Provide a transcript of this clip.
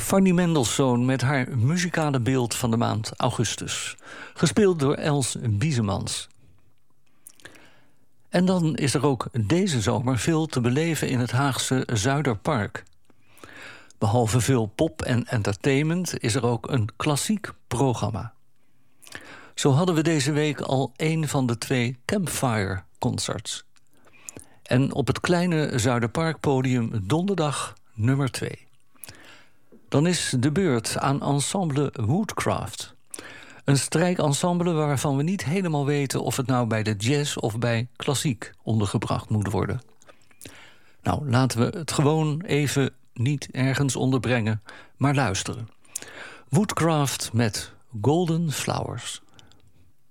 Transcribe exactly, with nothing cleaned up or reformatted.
Fanny Mendelssohn met haar muzikale beeld van de maand augustus. Gespeeld door Els Biesemans. En dan is er ook deze zomer veel te beleven in het Haagse Zuiderpark. Behalve veel pop en entertainment is er ook een klassiek programma. Zo hadden we deze week al een van de twee Campfire Concerts. En op het kleine Zuiderparkpodium donderdag nummer twee. Dan is de beurt aan ensemble Woodcraft. Een strijkensemble waarvan we niet helemaal weten of het nou bij de jazz of bij klassiek ondergebracht moet worden. Nou, laten we het gewoon even niet ergens onderbrengen, maar luisteren. Woodcraft met Golden Flowers.